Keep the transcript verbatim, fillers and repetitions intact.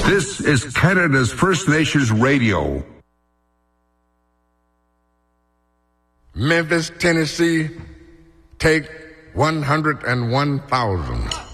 This is Canada's First Nations Radio. Memphis, Tennessee, take one hundred one thousand.